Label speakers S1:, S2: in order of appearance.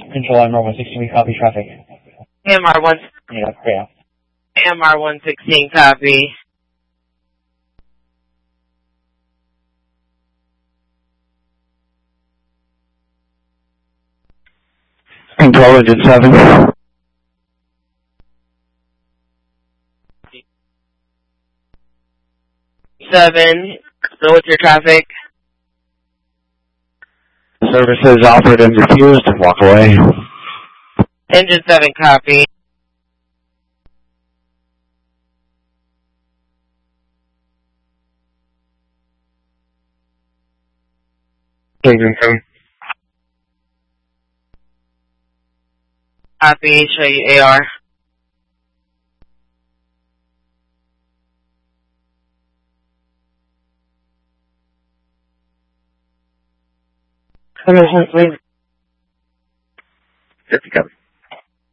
S1: Control AMR 116, we copy traffic.
S2: AMR 1.
S1: Yeah.
S2: AMR 116, copy.
S3: Control engine 7.
S2: 7, so what's your traffic?
S3: Services offered and refused. Walk away.
S2: Engine 7, copy.
S3: Engine 7.
S2: Copy, show you AR.
S3: Hello, please. 50 copy.